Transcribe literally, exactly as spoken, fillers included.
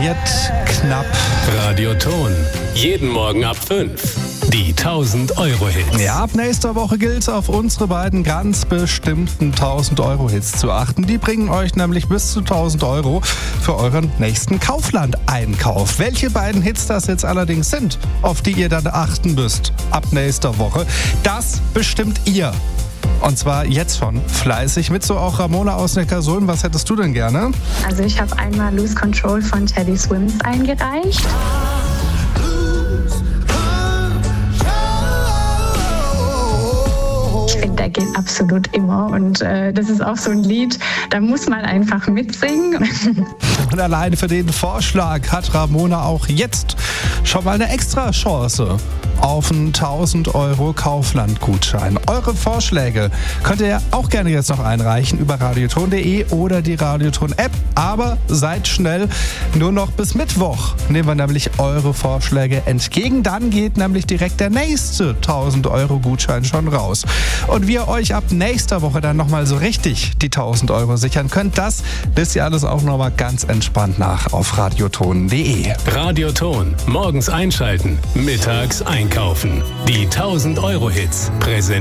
wird knapp. Radioton. Jeden Morgen ab fünf. Die tausend Euro Hits. Ja, ab nächster Woche gilt es, auf unsere beiden ganz bestimmten tausend Euro Hits zu achten. Die bringen euch nämlich bis zu tausend Euro für euren nächsten Kaufland-Einkauf. Welche beiden Hits das jetzt allerdings sind, auf die ihr dann achten müsst ab nächster Woche, das bestimmt ihr. Und zwar jetzt schon fleißig. Mit so auch Ramona aus Neckarsulm. Was hättest du denn gerne? Also ich habe einmal Lose Control von Teddy Swims eingereicht. Ich finde, der geht absolut immer. Und äh, das ist auch so ein Lied, da muss man einfach mitsingen. Und alleine für den Vorschlag hat Ramona auch jetzt schon mal eine extra Chance auf einen tausend Euro Kaufland-Gutschein. Eure Vorschläge könnt ihr ja auch gerne jetzt noch einreichen über radioton punkt de oder die Radioton-App. Aber seid schnell, nur noch bis Mittwoch nehmen wir nämlich eure Vorschläge entgegen. Dann geht nämlich direkt der nächste tausend Euro Gutschein schon raus. Und wie ihr euch ab nächster Woche dann nochmal so richtig die tausend Euro sichern könnt, das wisst ihr alles auch nochmal ganz entspannt nach auf radioton punkt de. Radioton. Morgens einschalten, mittags einkaufen. Die tausend Euro Hits. Präsentiert